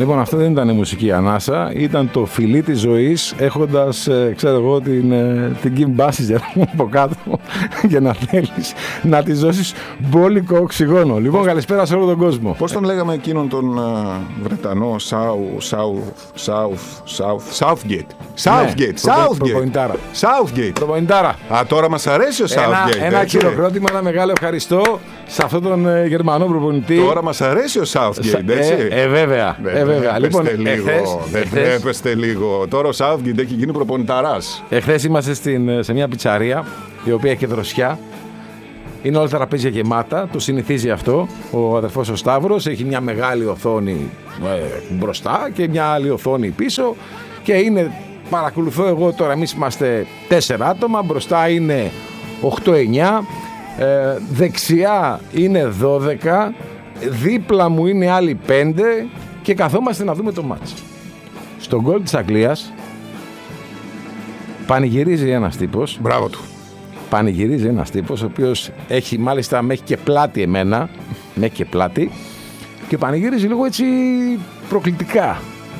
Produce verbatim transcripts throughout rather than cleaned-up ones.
Λοιπόν, αυτό δεν ήταν η μουσική ανάσα, ήταν το φιλί της ζωής, έχοντας, ε, ξέρω εγώ, την, ε, την Kim Basinger από κάτω για να θέλεις να της δώσεις μπόλικο οξυγόνο. Λοιπόν, καλησπέρα σε όλο τον κόσμο. Πώς τον λέγαμε εκείνον τον uh, Βρετανό South, South, South, South, Southgate. Southgate, Southgate. Προπονητάρα. Southgate. Προπονητάρα. Α, τώρα μας αρέσει ο Southgate. Ένα, ένα χειροκρότημα, ένα μεγάλο ευχαριστώ σε αυτόν τον ε, Γερμανό προπονητή. Τώρα μας αρέσει ο Southgate, έτσι. Ε, ε, βέβαια. Δεν ε, βέβαια. λοιπόν, δεν τρέπεστε λίγο. Τώρα ο Southgate έχει γίνει προπονηταράς. Εχθές είμαστε στην, σε μια πιτσαρία η οποία έχει δροσιά. Είναι όλα τα τραπέζια γεμάτα, το συνηθίζει αυτό. Ο αδερφός ο Σταύρος έχει μια μεγάλη οθόνη ε, μπροστά και μια άλλη οθόνη πίσω. Και είναι, παρακολουθώ εγώ τώρα, εμείς είμαστε τέσσερα άτομα, μπροστά είναι οκτώ εννιά, ε, δεξιά είναι δώδεκα, δίπλα μου είναι άλλοι πέντε και καθόμαστε να δούμε το μάτς. Στο γκολ της Αγγλίας πανηγυρίζει ένας τύπος. Μπράβο του. Πανηγυρίζει ένας τύπος ο οποίος έχει, μάλιστα με έχει και πλάτη εμένα, με έχει και πλάτη και πανηγυρίζει λίγο έτσι προκλητικά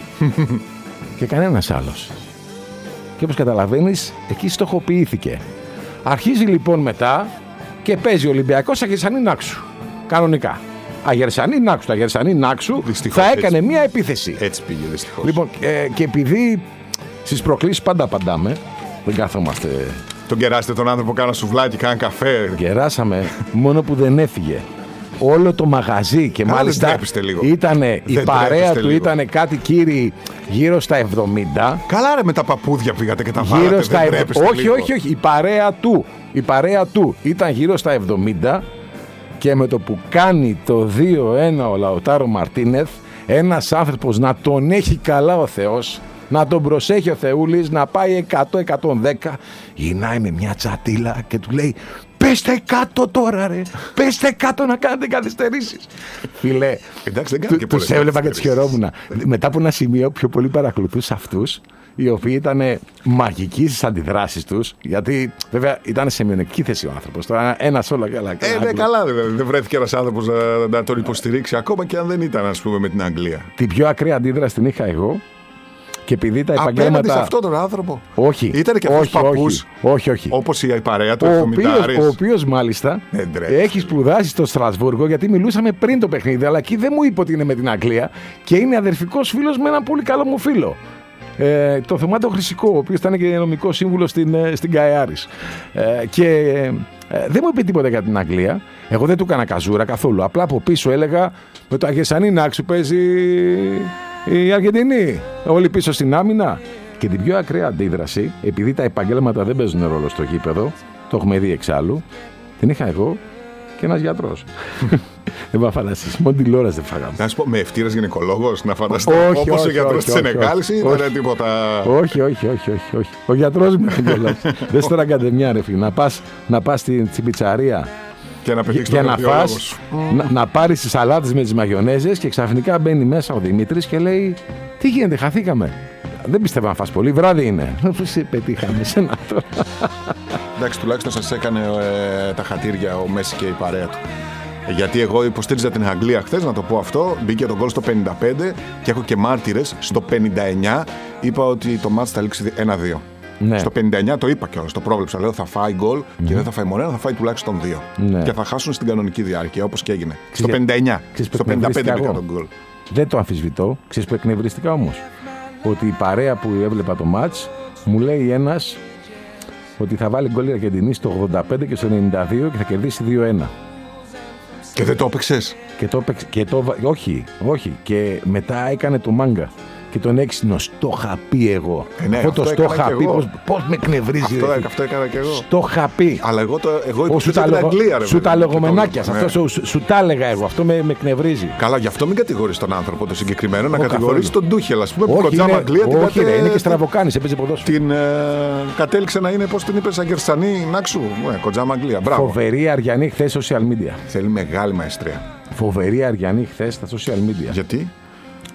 και κανένας άλλος. Και όπως καταλαβαίνεις, εκεί στοχοποιήθηκε. Αρχίζει λοιπόν μετά και παίζει ο Ολυμπιακός Αγερσανή Νάξου. Κανονικά. Αγερσανή Νάξου. Το Αγερσανή Νάξου δυστυχώς, θα έκανε έτσι. μία επίθεση. Έτσι πήγε δυστυχώς. Λοιπόν, ε, και επειδή στις προκλήσεις πάντα απαντάμε, δεν κάθομαστε. Τον κεράσετε τον άνθρωπο, κάνα σουβλάκι, κάνα καφέ. Κεράσαμε, μόνο που δεν έφυγε. Όλο το μαγαζί και Άρα μάλιστα ήτανε, η παρέα του λίγο. Ήταν κάτι κύριοι γύρω στα εβδομήντα. Καλά ρε, με τα παπούδια πήγατε και τα βάλατε. Γύρω στα δεν εβδομήντα. Όχι, λίγο. όχι, όχι. Η παρέα του, η παρέα του ήταν γύρω στα εβδομήντα και με το που κάνει το δύο ένα ο Λαουτάρο Μαρτίνεθ, ένας άνθρωπος να τον έχει καλά ο Θεός, να τον προσέχει ο Θεούλης, να πάει εκατό εκατόν δέκα, γυρνάει με μια τσατίλα και του λέει «Πέστε κάτω τώρα ρε, πέστε κάτω να κάνετε καθυστερήσεις». Φίλε, εντάξει, δεν του, τους έβλεπα και τους χαιρόμουν. Μετά από ένα σημείο πιο πολύ παρακολουθούσα αυτούς, οι οποίοι ήταν μαγικοί στις αντιδράσεις τους, γιατί βέβαια ήταν σε μειονεκτική θέση ο άνθρωπος. Τώρα ένας όλα καλά. Ε, ναι, καλά δηλαδή. Δεν βρέθηκε ένας άνθρωπος να, να τον υποστηρίξει, ακόμα και αν δεν ήταν, ας πούμε, με την Αγγλία. Την πιο ακραία αντίδραση την είχα εγώ. Και επειδή τα επαγγέλματα. Απέναντι σε αυτόν τον άνθρωπο. Όχι. Ήταν και αυτός παππούς. Όχι, όχι. Όπως η παρέα του εβδομήντα. Ο οποίος μάλιστα έχει σπουδάσει στο Στρασβούργο, γιατί μιλούσαμε πριν το παιχνίδι, αλλά εκεί δεν μου είπε ότι είναι με την Αγγλία και είναι αδερφικός φίλος με έναν πολύ καλό μου φίλο. Ε, το Θωμάτο Χρυσικό, ο οποίος ήταν και νομικός σύμβουλος στην, στην Καϊάρης. Ε, και ε, δεν μου είπε τίποτα για την Αγγλία. Εγώ δεν του έκανα καζούρα καθόλου. Απλά από πίσω έλεγα με το Αγερσανή Νάξου παίζει η Αργεντινή. Όλοι πίσω στην άμυνα. Και την πιο ακραία αντίδραση, επειδή τα επαγγέλματα δεν παίζουν ρόλο στο γήπεδο, το έχουμε δει εξάλλου, την είχα εγώ και ένας γιατρός. Δεν μπορώ να φανταστείς, μόνο τηλεόραση δεν φάγαμε. Να σου πω, με ευτήρας γυναικολόγος, να φανταστείς όπως ο γιατρός της Σενεγάλης ή δεν είναι τίποτα. Όχι, όχι, όχι, όχι, όχι. Ο γιατρός μου είναι κιόλας. Δεν στο ακαδημιά ρε φίλε, να πας, να πας στην, στην πιτσαρία και να, για να φας, mm. να, να πάρεις τις σαλάτες με τις μαγιονέζες και ξαφνικά μπαίνει μέσα ο Δημήτρης και λέει τι γίνεται, χαθήκαμε. Δεν πιστεύω να φας πολύ, βράδυ είναι. Σε πετύχαμε, σένα τώρα. Εντάξει, τουλάχιστον σας έκανε ε, τα χατήρια ο Μέση και η παρέα του. Γιατί εγώ υποστήριζα την Αγγλία χθες, να το πω αυτό. Μπήκε τον γκολ στο πενήντα πέντε και έχω και μάρτυρες. Στο πενήντα εννιά είπα ότι το μάτς θα λήξει ένα δύο. Ναι. Στο πενήντα εννιά το είπα κιόλας, το πρόβλεψα. Λέω θα φάει γκολ mm. και δεν θα φάει μόνο ένα, θα φάει τουλάχιστον δύο. Ναι. Και θα χάσουν στην κανονική διάρκεια, όπως και έγινε. Ξέρεις, στο πενήντα εννιά. Στο πενήντα πέντε μπήκα τον γκολ. Δεν το αμφισβητώ. Ξέρεις που εκνευρίστηκα όμως? Ότι η παρέα που έβλεπα το μάτς μου λέει ένας ότι θα βάλει γκολ η Αργεντινή στο ογδόντα πέντε και στο ενενήντα δύο και θα κερδίσει δύο ένα. Και δεν το έπαιξες? Και το έπαιξε. Και το... Όχι, όχι. Και μετά έκανε το μάγκα. Και τον έξινος, το είχα πει εγώ. Ε, ναι, αυτό, αυτό το είχα πει, πώς, πώς με εκνευρίζει. Αυτό, ρε, αυτό έκανα και εγώ. Το είχα πει. Αλλά εγώ, το, εγώ υποστήριζα την Αγγλία. Ρε, σου τα λογομενάκια, ναι. αυτό σου, σου τα έλεγα εγώ. Αυτό με, με εκνευρίζει. Καλά, γι' αυτό μην κατηγορείς τον άνθρωπο το συγκεκριμένο, να κατηγορείς τον Ντούχελ. Ας πούμε που κοντζάμε Αγγλία. Όχι, την ρε, είναι και στραβοκάνης, έπαιζε ποδόσφαιρο. Την ε, κατέληξε να είναι, πώς την είπες, Αγερσανή Νάξου. Ναι, κοντζάμε Αγγλία. Μπράβο. Φοβερή Αριανή χθες social media. Θέλει μεγάλη μαεστρία. Φοβερή Αριανή χθες στα social media. Γιατί?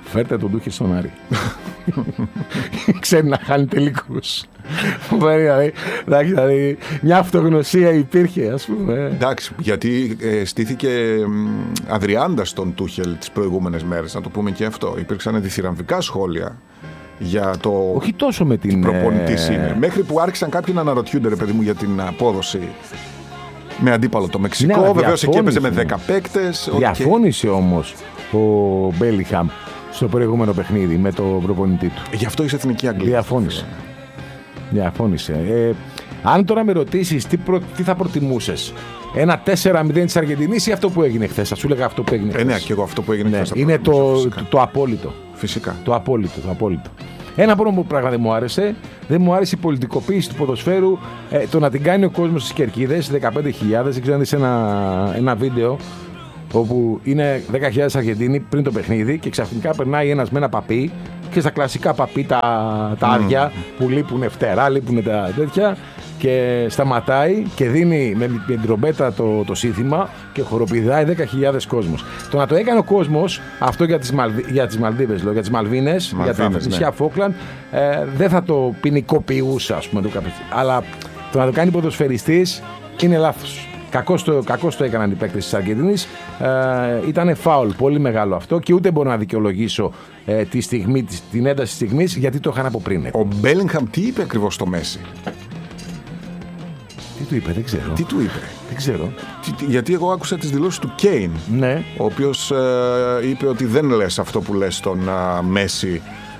Φέρτε τον Τούχελ στον Άρη. Ξέρει να χάνει τελικούς. Δηλαδή, δηλαδή, μια αυτογνωσία υπήρχε, ας πούμε. Εντάξει, γιατί ε, στήθηκε αδριάντα στον Τούχελ τις προηγούμενες μέρες, να το πούμε και αυτό. Υπήρξαν διθυραμβικά σχόλια για το. Όχι τόσο με την. Προπονητής είναι. Μέχρι που άρχισαν κάποιοι να αναρωτιούνται, ρε παιδί μου, για την απόδοση. Με αντίπαλο το Μεξικό, ναι, βεβαίως εκεί έπαιζε με δέκα παίκτες. Διαφώνησε okay. όμως ο Μπέλιγχαμ στο προηγούμενο παιχνίδι με τον προπονητή του. Γι' αυτό είσαι εθνική Αγγλία. Διαφώνησε. Διαφώνησε. Ε, αν τώρα με ρωτήσεις τι, προ, τι θα προτιμούσες, ένα τέσσερα μηδέν της Αργεντινής ή αυτό που έγινε χθες? Θα σου έλεγα αυτό που έγινε χθες. Ε, ναι, και εγώ αυτό που έγινε ναι, χθες. Είναι το, το, το απόλυτο. Φυσικά. Το απόλυτο, το απόλυτο. Ένα πρώτο πράγμα δεν μου άρεσε. Δεν μου άρεσε η πολιτικοποίηση του ποδοσφαίρου. Ε, το να την κάνει ο κόσμος στις κερκίδες, δεκαπέντε χιλιάδες. Δεν ξέρω αν δεις ένα, ένα βίντεο όπου είναι δέκα χιλιάδες Αργεντίνοι πριν το παιχνίδι και ξαφνικά περνάει ένας με ένα παπί και στα κλασικά παπί τα, τα άδεια mm. που λείπουν φτερά, λείπουν τα τέτοια και σταματάει και δίνει με, με την τρομπέτα το, το σύνθημα και χοροπηδάει δέκα χιλιάδες κόσμος. Το να το έκανε ο κόσμος αυτό για τις, Μαλδί, για τις Μαλδίβες, λέω, για τις Μαλβίνες, Μαλβίνες για τα νησιά ναι. Φόκλαντ, ε, δεν θα το ποινικοποιούσε, ας πούμε, το κάποιος. Αλλά το να το κάνει ποδοσφαιριστής είναι λάθος. Κακώς το, κακώς το έκαναν οι παίκτες της Αργεντινής. Ε, ήτανε φάουλ, πολύ μεγάλο αυτό και ούτε μπορώ να δικαιολογήσω ε, τη στιγμή, την ένταση της στιγμής γιατί το είχαν από πριν. Ο Μπέλιγχαμ τι είπε ακριβώς στο Μέση? Τι του είπε, δεν ξέρω. Τι του είπε? Δεν ξέρω. Τι, γιατί εγώ άκουσα τις δηλώσεις του Κέιν, ναι. ο οποίος ε, είπε ότι δεν λες αυτό που λες στον ε, Μέση,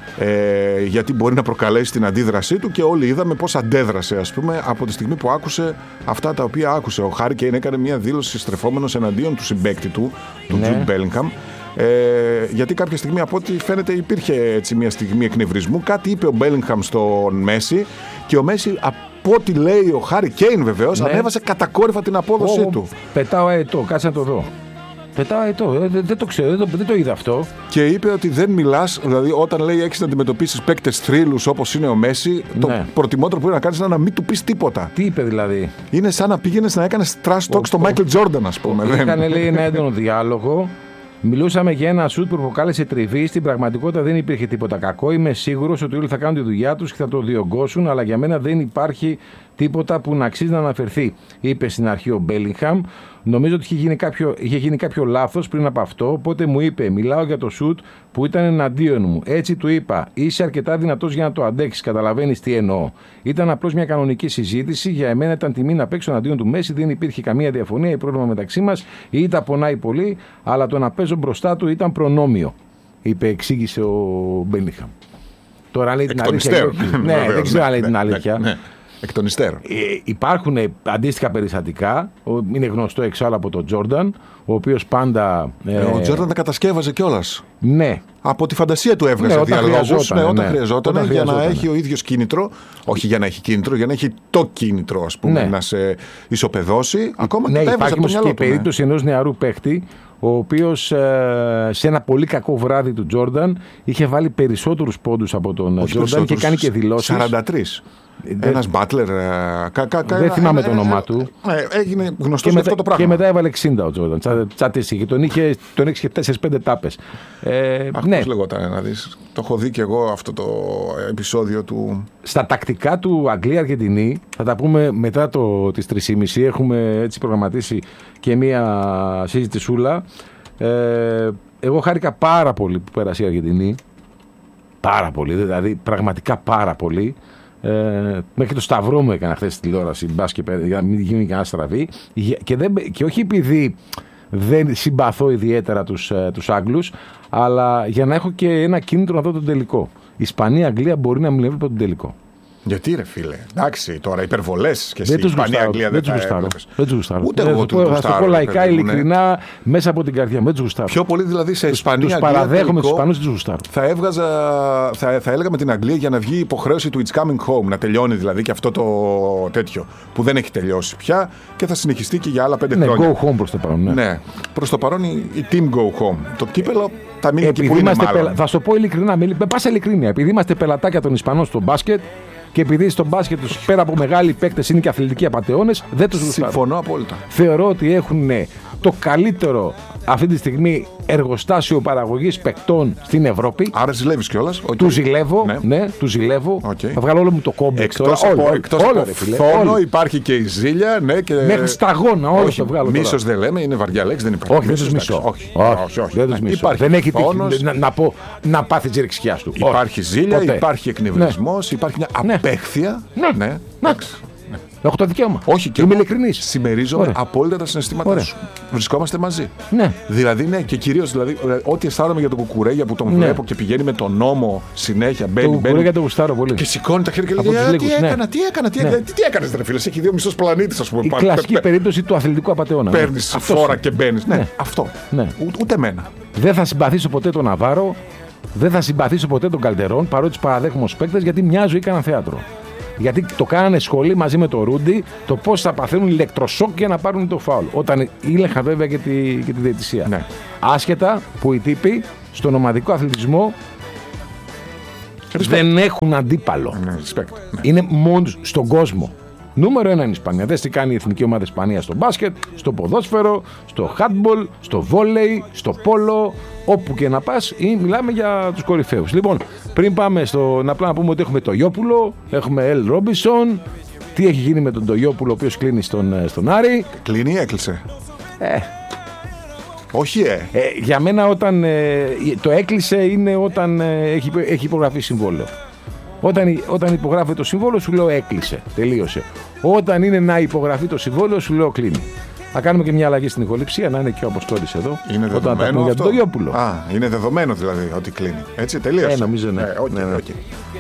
ε, γιατί μπορεί να προκαλέσει την αντίδρασή του και όλοι είδαμε πώς αντέδρασε, ας πούμε, από τη στιγμή που άκουσε αυτά τα οποία άκουσε. Ο Χάρι Κέιν έκανε μια δήλωση στρεφόμενος εναντίον του συμπαίκτη του, του Τζουντ Μπέλιγχαμ, ε, γιατί κάποια στιγμή από ό,τι φαίνεται υπήρχε έτσι μια στιγμή εκνευρισμού. Κάτι είπε ο Μπέλιγχαμ στον Μέση και ο Μέση, από ό,τι λέει ο Χάρι Κέιν βεβαίως, ναι. ανέβασε κατακόρυφα την απόδοσή oh, του. Πετάω αετό, κάτσε να το δω. Πετάω αετό, δεν, δεν το ξέρω, δεν το, δεν το είδα αυτό. Και είπε ότι δεν μιλάς, δηλαδή όταν λέει έχεις να αντιμετωπίσεις παίκτες θρύλους όπως είναι ο Μέση, το ναι. προτιμότερο που είναι να κάνεις είναι να μην του πεις τίποτα. Τι είπε δηλαδή? Είναι σαν να πήγαινες να έκανες trash talk στο Michael Jordan, ας πούμε. Έκανε, λέει, ένα έντονο διάλογο. Μιλούσαμε για ένα σουτ που προκάλεσε τριβή. Στην πραγματικότητα δεν υπήρχε τίποτα κακό. Είμαι σίγουρος ότι όλοι θα κάνουν τη δουλειά τους και θα το διωγγώσουν, αλλά για μένα δεν υπάρχει τίποτα που να αξίζει να αναφερθεί, είπε στην αρχή ο Μπέλιγχαμ. Νομίζω ότι είχε γίνει κάποιο, είχε γίνει κάποιο λάθος πριν από αυτό, οπότε μου είπε: μιλάω για το σουτ που ήταν εναντίον μου. Έτσι του είπα: είσαι αρκετά δυνατός για να το αντέξεις. Καταλαβαίνεις τι εννοώ. Ήταν απλώς μια κανονική συζήτηση. Για εμένα ήταν τιμή να παίξω εναντίον του Μέση. Δεν υπήρχε καμία διαφωνία ή πρόβλημα μεταξύ μας. Ή τα πονάει πολύ, αλλά το να παίζω μπροστά του ήταν προνόμιο, είπε, εξήγησε ο Μπέλιγχαμ. Τώρα λέει την αλήθεια. Ναι, δεν ξέρω αν λέει την αλήθεια. Εκ των υστέρων. Ε, υπάρχουν αντίστοιχα περιστατικά. Είναι γνωστό εξάλλου από τον Τζόρνταν, ο οποίος πάντα. Ε, ο Τζόρνταν τα κατασκεύαζε κιόλας. Ναι. Από τη φαντασία του έβγαζε ναι, διαλόγους ναι, όταν, ναι, χρειαζόταν, όταν για να έχει ο ίδιος κίνητρο. Όχι για να έχει κίνητρο, για να έχει το κίνητρο, ας πούμε, ναι. να σε ισοπεδώσει. Ακόμα ναι, και τα έβαζε από το μυαλό του. Και η περίπτωση ενός νεαρού παίχτη, ο οποίος ε, σε ένα πολύ κακό βράδυ του Τζόρνταν είχε βάλει περισσότερους πόντους από τον Τζόρνταν και κάνει και δηλώσεις. σαράντα τρία. Ένας Μπάτλερ. Δεν θυμάμαι το όνομά του. Έγινε γνωστό για αυτό το πράγμα. Και μετά έβαλε εξήντα ο Τζόρνταν. Τσατίστηκε. Τον είχε και τέσσερις πέντε τάπες. Αχ, πώς λεγόταν να δεις. Το έχω δει και εγώ αυτό το επεισόδιο του. Στα τακτικά του Αγγλία-Αργεντινή, θα τα πούμε μετά το, τις τρεις και μισή. Έχουμε έτσι προγραμματίσει και μία συζητησούλα. Ε, εγώ χάρηκα πάρα πολύ που πέρασε η Αργεντινή. Πάρα πολύ, δηλαδή πραγματικά πάρα πολύ. Ε, μέχρι το σταυρό μου έκανα χθες στη τηλεόραση μπάσκετ για να μην γίνει κανένα στραβή και, δεν, και όχι επειδή δεν συμπαθώ ιδιαίτερα τους, τους Άγγλους, αλλά για να έχω και ένα κίνητρο να δω τον τελικό. Η Ισπανία-Αγγλία μπορεί να μην έβλεπε τον τελικό. Γιατί ρε φίλε, εντάξει τώρα υπερβολές και εσύ Ισπανία-Αγγλία δεν, δεν, δεν, δεν τους γουστάρω. Ούτε εγώ του γουστάρω. Θα σου πω λαϊκά, ειλικρινά, μέσα από την καρδιά μου, δεν τους γουστάρω. Πιο πολύ δηλαδή σε Ισπανία. Τους παραδέχομαι τους Ισπανούς, δεν τους γουστάρω. Θα έβγαζα, θα, θα έλεγα με την Αγγλία για να βγει η υποχρέωση του It's Coming Home, να τελειώνει δηλαδή και αυτό το τέτοιο που δεν έχει τελειώσει πια και θα συνεχιστεί και για άλλα πέντε ναι, χρόνια. Go home προς το παρόν. Ναι, ναι. Προς το παρόν η, η Team Go Home. Το κύπελο θα μείνει εκεί που είναι μάλλον. Θα σου πω ειλικρινά, με πάσα ειλικρίνεια, επειδή είμαστε πελατάκια των Ισπανών στο μπάσκετ. Και επειδή στο μπάσκετ τους πέρα από μεγάλοι παίκτες είναι και αθλητικοί απατεώνες, δεν τους γουστάρω. Συμφωνώ απόλυτα. Θεωρώ ότι έχουν το καλύτερο αυτή τη στιγμή εργοστάσιο παραγωγής παικτών στην Ευρώπη. Άρα ζηλεύεις κιόλας. Okay. Του ζηλεύω. Ναι, ναι του ζηλεύω. Okay. Θα βγάλω όλο μου το κόμπλεξ. Εκτός τώρα. από, Όλο, εκτός όλο, από ρε, φίλε, φθόνο όλο. υπάρχει και η ζήλια. Ναι, και... Μέχρι σταγόνα, όλο το βγάλω. Μίσος δεν λέμε, είναι βαριά λέξη, δεν υπάρχει. Όχι, δεν τους μισώ. Όχι, όχι, όχι, δεν τους μισώ. Δεν έχει τύχει να, να, πω, να πάθει τη ρηξιάς του. Υπάρχει ζήλια, υπάρχει εκνευρισμός, υπάρχει μια απέχθεια. Ναι, ναι. Έχω το δικαίωμα. Όχι, και είμαι ειλικρινής. Συμμερίζομαι απόλυτα τα συναισθήματά Ωραία. σου. Βρισκόμαστε μαζί. Ναι. Δηλαδή, ναι, και κυρίως δηλαδή, ό,τι αισθάνομαι για τον Κουκουρέγια που τον ναι. βλέπω και πηγαίνει με τον νόμο συνέχεια. Μπαίνει, το Κουκουρέγια το γουστάρω πολύ. Και σηκώνει τα χέρια και λέει: Τι, τι έκανα, ναι. τι έκανα, τι, ναι. τι, τι έκανες, ρε φίλε, έχει δύο μισθούς πλανήτης, ας πούμε. Η κλασική πε, περίπτωση του αθλητικού απατεώνα. Παίρνεις ναι. φόρα και μπαίνεις. Ναι, ναι, αυτό. Ναι. Ούτε εμένα. Δεν θα συμπαθήσω ποτέ τον Ναβάρο, δεν θα συμπαθήσω ποτέ τον Καλτερόν, παρότι τους παραδέχομαι ως παίκτες, γιατί μια ζωή έκαναν θέατρο. Γιατί το κάνανε σχολή μαζί με τον Ρούντι το πώς θα παθαίνουν ηλεκτροσόκ για να πάρουν το φάουλ. Όταν ήλεγχαν βέβαια και τη, και τη διαιτησία. Ναι. Άσχετα που οι τύποι στον ομαδικό αθλητισμό respect. Δεν έχουν αντίπαλο. Ναι, respect. Ναι. Είναι μόνος στον κόσμο. Νούμερο ένα είναι η Ισπανία. Δες τι κάνει η εθνική ομάδα Ισπανία στο μπάσκετ, στο ποδόσφαιρο, στο handball, στο βόλεϊ, στο πόλο. Όπου και να πας, ή μιλάμε για τους κορυφαίους. Λοιπόν, πριν πάμε στο. Να απλά να πούμε ότι έχουμε το Γιόπουλο, έχουμε Ελ Ρόμπινσον. Τι έχει γίνει με τον Τογιόπουλο, ο οποίος κλείνει στον, στον Άρη. Κλείνει ή έκλεισε. Ε. Όχι, ε. ε. Για μένα, όταν ε, το έκλεισε είναι όταν ε, έχει, έχει υπογραφεί συμβόλαιο. Όταν, όταν υπογράφει το συμβόλαιο, σου λέω έκλεισε. Τελείωσε. Όταν είναι να υπογραφεί το συμβόλαιο, σου λέω κλείνει. Θα κάνουμε και μια αλλαγή στην ηχοληψία, να είναι και ο Αποστόλης εδώ. Είναι όταν δεδομένο αυτό. Για τον Τογιόπουλο. Α, είναι δεδομένο δηλαδή ότι κλείνει. Έτσι, τελείωσε. Ε, νομίζω ναι. Ε, okay, ναι, ναι. Okay.